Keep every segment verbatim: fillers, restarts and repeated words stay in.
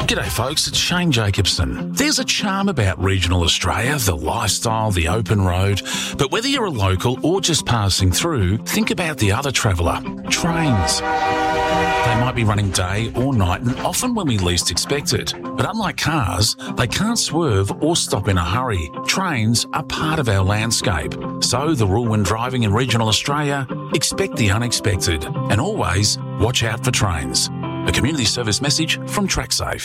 G'day folks, it's Shane Jacobson. There's a charm about regional Australia, the lifestyle, the open road. But whether you're a local or just passing through, think about the other traveller, trains. They might be running day or night and often when we least expect it. But unlike cars, they can't swerve or stop in a hurry. Trains are part of our landscape. So the rule when driving in regional Australia, expect the unexpected and always watch out for trains. A community service message from TrackSafe.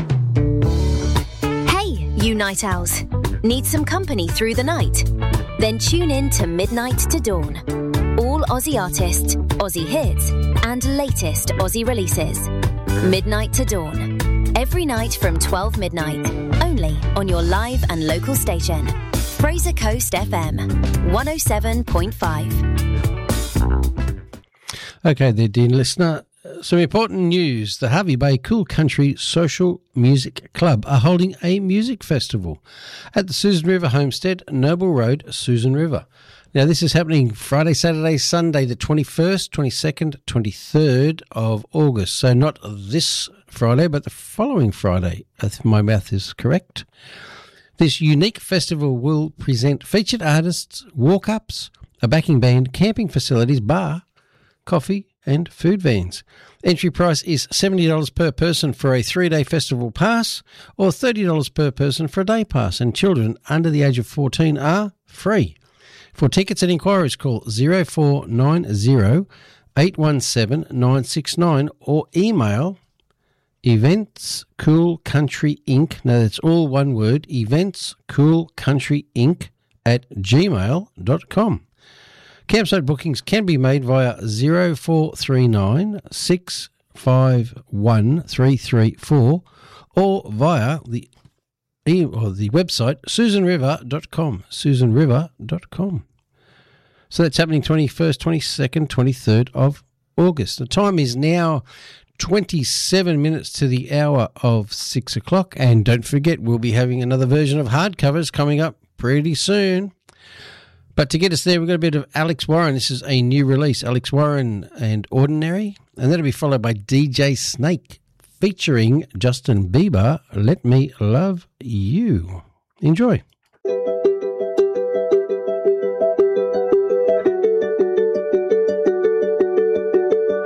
Hey, you night owls. Need some company through the night? Then tune in to Midnight to Dawn. All Aussie artists, Aussie hits, and latest Aussie releases. Midnight to Dawn. Every night from twelve midnight. Only on your live and local station. Fraser Coast F M, one oh seven point five. Okay there, dear listener. Some important news. The Hervey Bay Cool Country Social Music Club are holding a music festival at the Susan River Homestead, Noble Road, Susan River. Now, this is happening Friday, Saturday, Sunday, the twenty-first, twenty-second, twenty-third of August. So not this Friday, but the following Friday, if my math is correct. This unique festival will present featured artists, walk-ups, a backing band, camping facilities, bar, coffee, and food vans. Entry price is seventy dollars per person for a three-day festival pass or thirty dollars per person for a day pass, and children under the age of fourteen are free. For tickets and inquiries, call zero four nine zero, eight one seven, nine six nine or email Events Cool Country Incorporated. Now, that's all one word, Events Cool Country Incorporated at gmail dot com. Campsite bookings can be made via zero four three nine, six five one, three three four or via the e- or the website susan river dot com, susan river dot com. So that's happening twenty-first, twenty-second, twenty-third of August. The time is now twenty-seven minutes to the hour of six o'clock, and don't forget we'll be having another version of Hardcovers coming up pretty soon. But to get us there, we've got a bit of Alex Warren. This is a new release, Alex Warren and Ordinary. And that'll be followed by D J Snake featuring Justin Bieber, Let Me Love You. Enjoy.